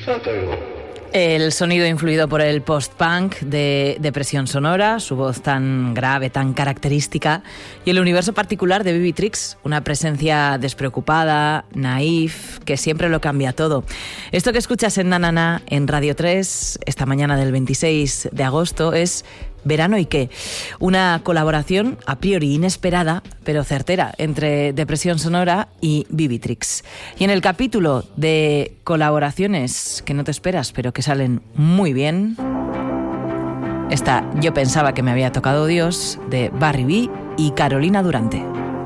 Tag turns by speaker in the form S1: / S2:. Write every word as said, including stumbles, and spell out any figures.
S1: El sonido influido por el post-punk de Depresión Sonora, su voz tan grave, tan característica, y el universo particular de Vivitrix, una presencia despreocupada, naif, que siempre lo cambia todo. Esto que escuchas en Na Na Na, en Radio tres, esta mañana del veintiséis de agosto, es Verano y qué, una colaboración a priori inesperada, pero certera, entre Depresión Sonora y Vivitrix. Y en el capítulo de colaboraciones que no te esperas, pero que salen muy bien, está Yo pensaba que me había tocado Dios, de Barry B y Carolina Durante.